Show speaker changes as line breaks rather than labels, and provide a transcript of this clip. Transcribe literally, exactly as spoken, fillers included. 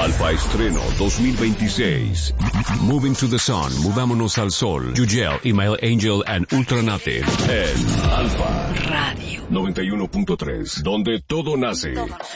Alfa Estreno dos mil veintiséis. Moving to the Sun, Mudámonos al Sol, Yugel, Email Angel and Ultranative. En Alfa Radio noventa y uno punto tres, donde todo nace. Todo nace.